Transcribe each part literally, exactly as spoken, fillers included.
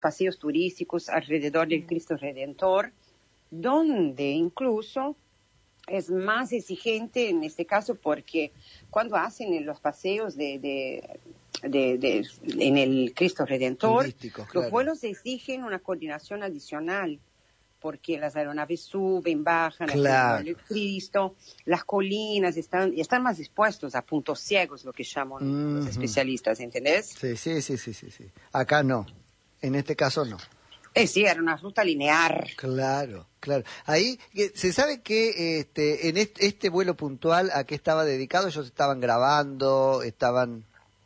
paseos turísticos alrededor del Cristo Redentor, donde incluso es más exigente en este caso porque cuando hacen los paseos de, de, de, de en el Cristo Redentor, Turísticos, los claro. vuelos exigen una coordinación adicional, porque las aeronaves suben, bajan, Claro. alrededor del Cristo, las colinas están, están más expuestos a puntos ciegos, lo que llaman Uh-huh. los especialistas, ¿entendés? Sí, sí, sí, sí, sí, sí. Acá no. En este caso no. Eh, sí, era una ruta lineal. Claro, claro. Ahí, eh, ¿se sabe que este, en este, este vuelo puntual a qué estaba dedicado? Ellos estaban grabando, estaban...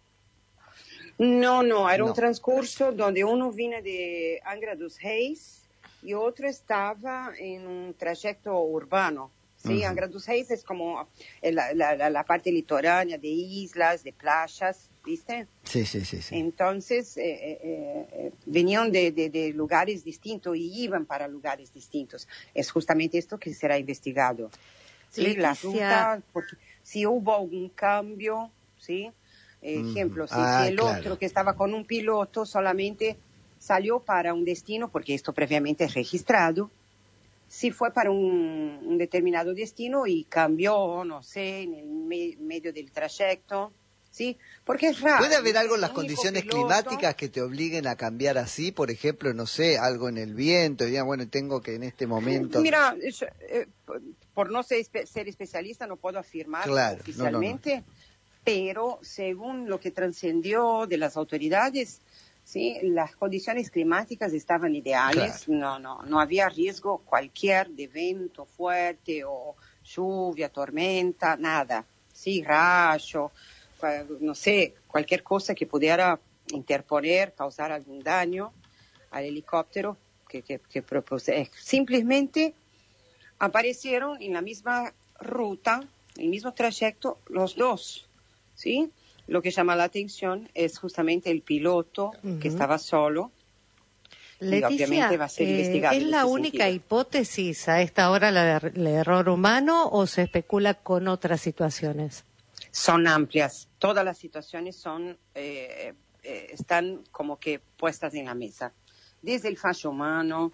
No, no, era No. un transcurso donde uno vino de Angra dos Reis y otro estaba en un trayecto urbano. Sí, Ujú. Angra dos Reis es como la, la, la, la parte litoránea de islas, de playas, ¿viste? Sí, sí, sí, sí. Entonces, eh, eh, eh, venían de, de, de lugares distintos y iban para lugares distintos. Es justamente esto que será investigado. Sí, la Leticia. ruta, porque si hubo algún cambio, ¿sí? Ejemplo, Ujú. si, Ah, si el claro. otro que estaba con un piloto solamente salió para un destino, porque esto previamente es registrado, si fue para un, un determinado destino y cambió, no sé, en el me- medio del trayecto, ¿sí? Porque es raro. ¿Puede haber algo en el las único condiciones piloto- climáticas que te obliguen a cambiar así? Por ejemplo, no sé, algo en el viento, digan, bueno, tengo que en este momento... Mira, yo, eh, por- por no ser, espe- ser especialista no puedo afirmar Claro, oficialmente, pero según lo que trascendió de las autoridades, sí, las condiciones climáticas estaban ideales, no, no, no había riesgo cualquier de viento fuerte o lluvia, tormenta, nada, sí, rayo, cua- no sé, cualquier cosa que pudiera interponer, causar algún daño al helicóptero que, que, que propuse. Simplemente aparecieron en la misma ruta, el mismo trayecto, los dos, ¿sí? Lo que llama la atención es justamente el piloto Ujú. que estaba solo. Y Leticia, obviamente va a ser eh, investigado ¿es en la ese única sentido. hipótesis a esta hora la de, el error humano o se especula con otras situaciones? Son amplias, todas las situaciones son, eh, eh, están como que puestas en la mesa. Desde el fallo humano,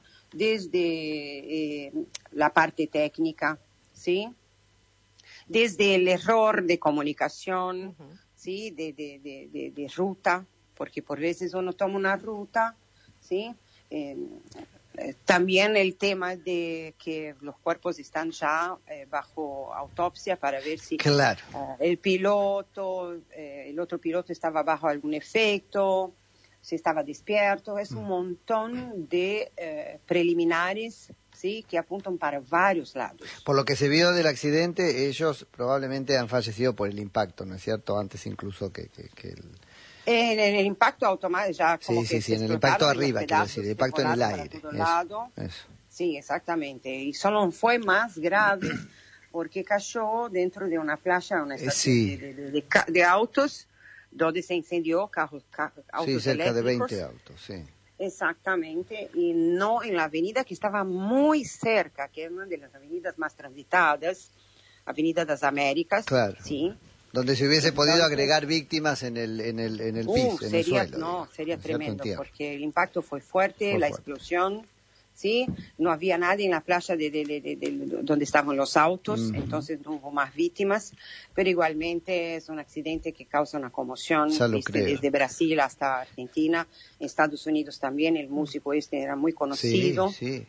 desde eh, la parte técnica, ¿sí? Desde el error de comunicación, Ujú. ¿sí? De, de, de, de, de ruta, porque por veces uno toma una ruta, ¿sí? Eh, eh, también el tema de que los cuerpos están ya eh, bajo autopsia para ver si Claro. eh, el piloto, eh, el otro piloto estaba bajo algún efecto, si estaba despierto. Es un montón de eh, preliminares, ¿sí? Que apuntan para varios lados. Por lo que se vio del accidente, ellos probablemente han fallecido por el impacto, ¿no es cierto? Antes incluso que, que, que el... En, en el impacto automático ya como Sí, que sí, sí, se en el impacto explotaron arriba, los quiero pedazos decir, el que impacto en el volaron para aire. todo Eso, lado. eso. Sí, exactamente. Y solo fue más grave porque cayó dentro de una playa, una Eh, estación sí. de, de, de, ca- de autos, donde se incendió carros, ca- autos Sí, cerca de eléctricos. veinte autos, sí. Exactamente, y no en la avenida que estaba muy cerca, que es una de las avenidas más transitadas, Avenida das Américas, Claro. sí. Donde se hubiese podido Entonces, agregar víctimas en el en el en el Uh, piso, en el sería, suelo. no, digamos, sería ¿no es cierto? En tremendo, tierra. porque el impacto fue fuerte, Fue la fuerte. explosión, ¿sí? No había nadie en la playa de, de- de- de- de- donde estaban los autos, Ujú. entonces no hubo más víctimas, pero igualmente es un accidente que causa una conmoción, Ya lo ¿viste? creo. Desde Brasil hasta Argentina, en Estados Unidos también, el músico este era muy Sí, conocido, sí.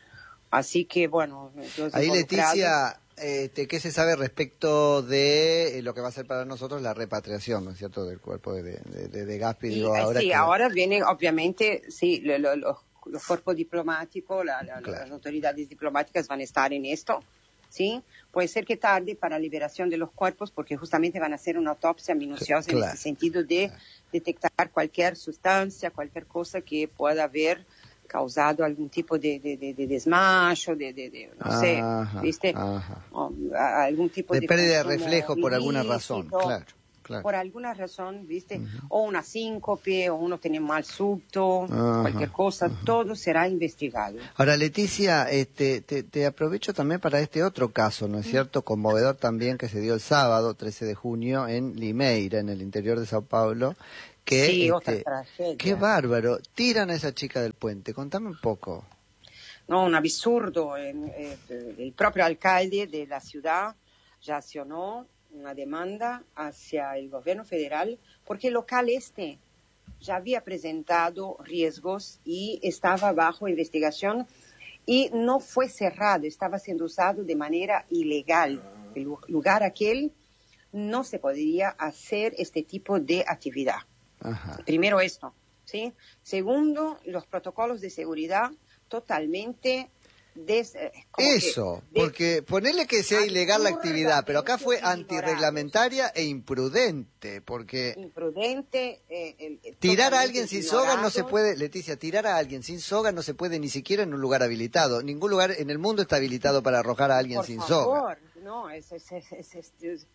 así que bueno, los Ahí, involucrados- Leticia, este, ¿qué se sabe respecto de eh, lo que va a ser para nosotros la repatriación, ¿no es cierto?, del cuerpo de, de, de, de Gaspi? Y, Digo, eh, ahora sí, que... ahora vienen, obviamente, sí, lo- lo- lo- los cuerpos diplomáticos, la- la- Claro. las autoridades diplomáticas van a estar en esto, ¿sí? Puede ser que tarde para la liberación de los cuerpos, porque justamente van a hacer una autopsia minuciosa en Claro. ese sentido de detectar cualquier sustancia, cualquier cosa que pueda haber causado algún tipo de, de, de, de desmayo, de, de, de, no sé, Ajá, ¿viste? ajá. O, a- algún tipo De de pérdida de consumo reflejo por alguna razón, ilícito. claro, claro. Por alguna razón, ¿viste? O una síncope, o uno tiene mal subto, Ajá, cualquier cosa, ajá. todo será investigado. Ahora, Leticia, este, te, te aprovecho también para este otro caso, ¿no es cierto?, conmovedor también, que se dio el sábado, trece de junio, en Limeira, en el interior de Sao Paulo, Que, sí, otra este, tragedia. Qué bárbaro. Tiran a esa chica del puente. Contame un poco. No, un absurdo. Eh, eh, el propio alcalde de la ciudad ya accionó una demanda hacia el gobierno federal porque el local este ya había presentado riesgos y estaba bajo investigación y no fue cerrado, estaba siendo usado de manera ilegal. El lugar aquel no se podría hacer este tipo de actividad. Ajá. Primero esto, ¿sí? Segundo, los protocolos de seguridad totalmente des, eso, que, porque de, ponerle que sea ilegal la actividad, pero acá fue antirreglamentaria e imprudente, porque imprudente eh, el, tirar a alguien sin soga no se puede, Leticia, tirar a alguien sin soga no se puede ni siquiera en un lugar habilitado. Ningún lugar en el mundo está habilitado para arrojar a alguien Por sin favor, soga. No, es es es, es, es, es,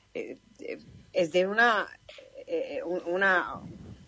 es de una eh, una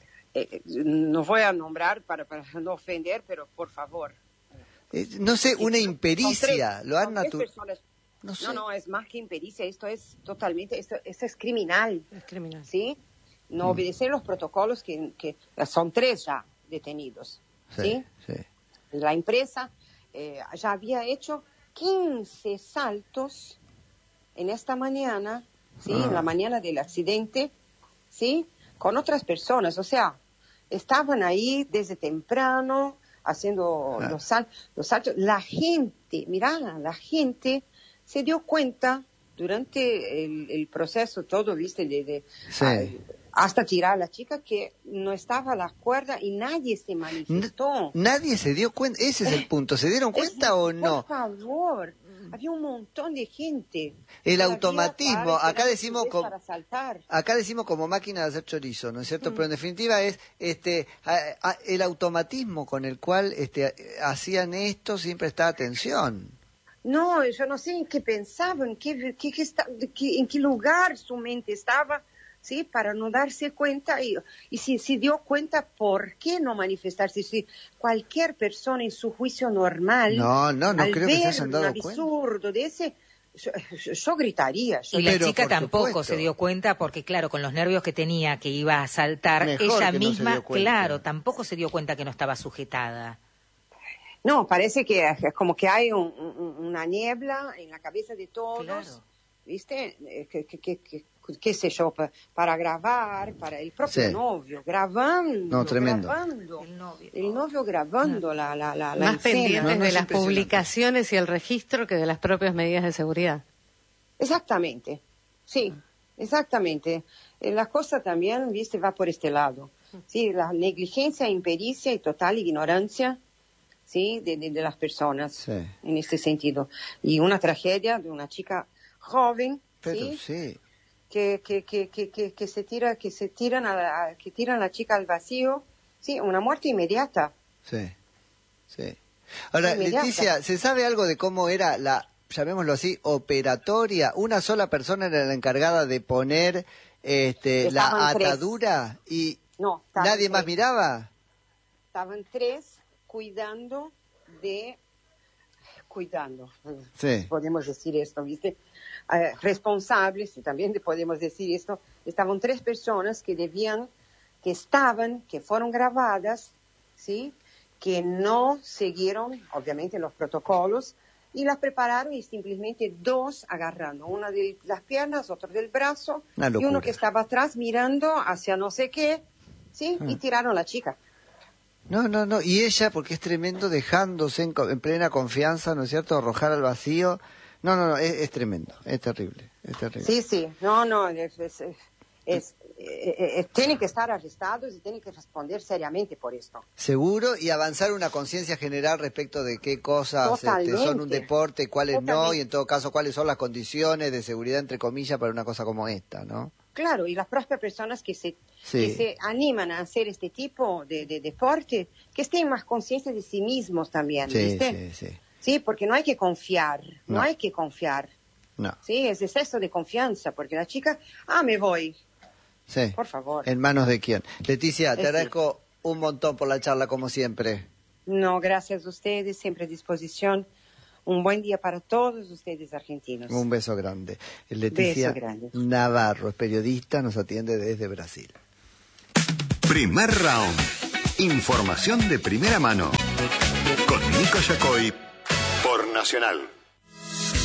eh, no voy a nombrar para para no ofender, pero por favor. Eh, no sé, una impericia, tres, lo han naturalizado. No, no, no, es más que impericia, esto es totalmente, esto, esto es criminal. Es criminal. ¿Sí? No mm. obedecer los protocolos que, que son tres ya detenidos. Sí, ¿sí? Sí. La empresa eh, ya había hecho quince saltos en esta mañana, ¿sí? Ah. En la mañana del accidente, ¿sí? Con otras personas, o sea, estaban ahí desde temprano haciendo ah. los, sal, los saltos. La gente, mirá, la gente se dio cuenta durante el, el proceso todo, viste, de, de sí. a, hasta tirar a la chica que no estaba a la cuerda y nadie se manifestó. N- nadie se dio cuenta, ese es el punto. ¿Se dieron cuenta es, o no? Por favor, había un montón de gente. El automatismo, acá decimos como, acá decimos como máquina de hacer chorizo, ¿no es cierto? Mm. Pero en definitiva es este a, a, el automatismo con el cual este hacían esto sin prestar atención. No, yo no sé en qué pensaban, en qué, qué, qué está, qué, en qué lugar su mente estaba, ¿sí? Para no darse cuenta y, y si se dio cuenta, ¿por qué no manifestarse? Si cualquier persona en su juicio normal, no, no, no al creo ver que se hayan dado un absurdo cuenta. De ese, yo, yo, yo gritaría. Yo y la pero, chica tampoco supuesto. Se dio cuenta porque, claro, con los nervios que tenía que iba a saltar, mejor ella misma, no claro, tampoco se dio cuenta que no estaba sujetada. No, parece que es como que hay un, un, una niebla en la cabeza de todos, claro. ¿Viste? Que, que, que, que, qué sé yo, para, para grabar, para el propio sí. novio, grabando, no, tremendo. grabando, el novio, el novio grabando no. la, la, la, la Más pendientes no, no de las publicaciones y el registro que de las propias medidas de seguridad. Exactamente, sí, exactamente. La cosa también, ¿viste? Va por este lado. Sí, la negligencia, impericia y total ignorancia, ¿sí? De, de, de las personas, sí. En este sentido. Y una tragedia de una chica joven, pero ¿sí? sí. Que, que, que, que, que, que se tira, que se tiran a la, que tiran a la chica al vacío, sí, una muerte inmediata. Sí, sí. Ahora, inmediata. Leticia, ¿se sabe algo de cómo era la, llamémoslo así, operatoria? ¿Una sola persona era la encargada de poner este, la atadura tres. Y no, nadie tres. Más miraba? Estaban tres cuidando de, cuidando, sí. Podemos decir esto, ¿viste? Eh, responsables, y también podemos decir esto, estaban tres personas que debían, que estaban, que fueron grabadas, ¿sí? Que no siguieron, obviamente, los protocolos, y las prepararon y simplemente dos agarrando, una de las piernas, otro del brazo, y uno que estaba atrás mirando hacia no sé qué, ¿sí? Ah. Y tiraron a la chica. No, no, no, y ella, porque es tremendo, dejándose en, en plena confianza, ¿no es cierto?, arrojar al vacío. No, no, no, es, es tremendo, es terrible, es terrible. Sí, sí, no, no, es, es, es, es, es tienen que estar arrestados y tienen que responder seriamente por esto. Seguro, y avanzar una conciencia general respecto de qué cosas este, son un deporte, cuáles Totalmente. No, y en todo caso cuáles son las condiciones de seguridad, entre comillas, para una cosa como esta, ¿no? Claro, y las propias personas que se, sí. que se animan a hacer este tipo de, de deporte, que estén más conscientes de sí mismos también, sí, ¿viste? Sí, sí. Sí, porque no hay que confiar, no, no. hay que confiar. No. Sí, es exceso de confianza, porque la chica, ah, me voy. Sí. Por favor. ¿En manos de quién? Leticia, te es agradezco sí. un montón por la charla, como siempre. No, gracias a ustedes, siempre a disposición. Un buen día para todos ustedes argentinos. Un beso grande. Leticia beso grande. Navarro, es periodista, nos atiende desde Brasil. Primer round. Información de primera mano. Con Nico Yacoy por Nacional.